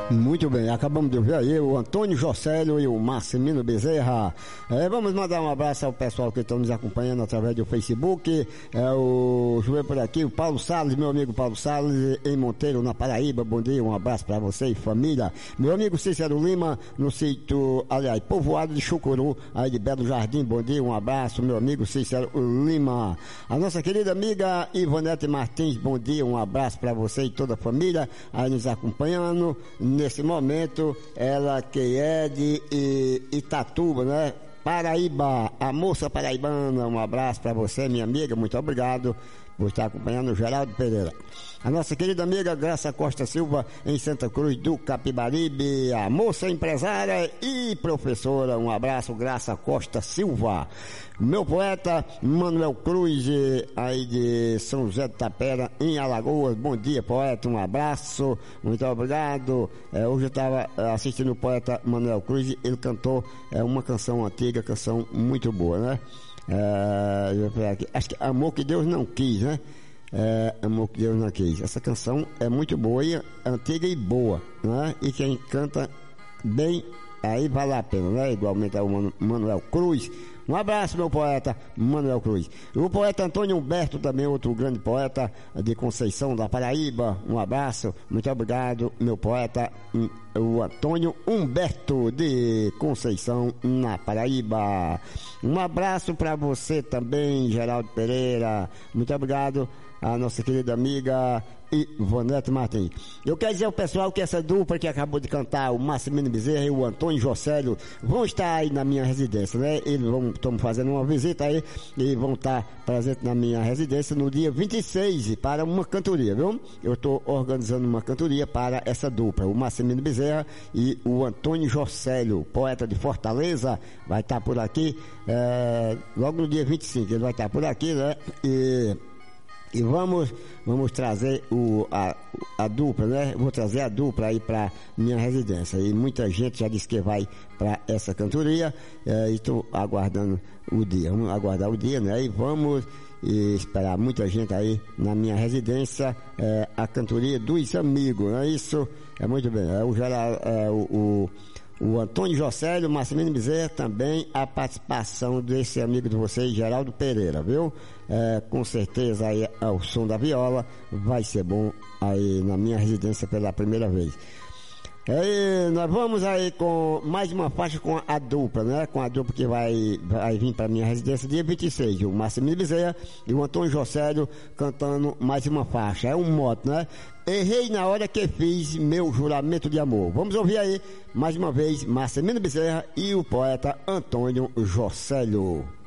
Muito bem, acabamos de ouvir aí o Antônio Jocélio e o Marcelino Bezerra. Vamos mandar um abraço ao pessoal que estão nos acompanhando através do Facebook. Deixa eu ver por aqui, o Paulo Salles, meu amigo Paulo Salles, em Monteiro, na Paraíba. Bom dia, um abraço para você e família. Meu amigo Cícero Lima, no sítio, aliás, povoado de Chucuru, aí de Belo Jardim. Bom dia, um abraço, meu amigo Cícero Lima. A nossa querida amiga Ivonete Martins, bom dia, um abraço para você e toda a família aí nos acompanhando. Nesse momento, ela que é de Itatuba, né? Paraíba, a moça paraibana, um abraço para você, minha amiga, muito obrigado por estar acompanhando o Geraldo Pereira. A nossa querida amiga Graça Costa Silva, em Santa Cruz do Capibaribe, a moça empresária e professora, um abraço, Graça Costa Silva. Meu poeta Manuel Cruz, aí de São José de Tapera, em Alagoas. Bom dia, poeta, um abraço, muito obrigado. Hoje eu estava assistindo o poeta Manuel Cruz, ele cantou uma canção antiga, canção muito boa, né? Acho que Amor que Deus Não Quis, né? Amor que Deus Não Quis. Essa canção é muito boa, antiga e boa, né? E quem canta bem, aí vale a pena, né? Igualmente ao Manuel Cruz. Um abraço, meu poeta Manuel Cruz. O poeta Antônio Humberto, também outro grande poeta de Conceição da Paraíba. Um abraço, muito obrigado, meu poeta, o Antônio Humberto de Conceição, na Paraíba. Um abraço para você também, Geraldo Pereira. Muito obrigado, a nossa querida amiga Ivonete Martins. Eu quero dizer ao pessoal que essa dupla que acabou de cantar, o Marcelino Bezerra e o Antônio Jocélio, vão estar aí na minha residência, né? Eles estão fazendo uma visita aí e vão estar presentes na minha residência no dia 26 para uma cantoria, viu? Eu estou organizando uma cantoria para essa dupla, o Marcelino Bezerra e o Antônio Jocélio, poeta de Fortaleza, vai estar por aqui logo no dia 25, ele vai estar por aqui, né? E vamos trazer a dupla, né? Vou trazer a dupla aí para minha residência. E muita gente já disse que vai para essa cantoria. E estou aguardando o dia. Vamos aguardar o dia, né? E vamos esperar muita gente aí na minha residência. A cantoria dos amigos, não é isso? É muito bem. O Antônio Jocélio, Marcelino Bezerra, também a participação desse amigo de vocês, Geraldo Pereira, viu? Com certeza aí ao som da viola vai ser bom aí na minha residência pela primeira vez. Nós vamos aí com mais uma faixa com a dupla, né? Com a dupla que vai vir para minha residência dia 26, o Marcelino Bezerra e o Antônio Jocélio cantando mais uma faixa. É um mote, né? Errei na hora que fiz meu juramento de amor. Vamos ouvir aí mais uma vez Marcelino Bezerra e o poeta Antônio Jocélio.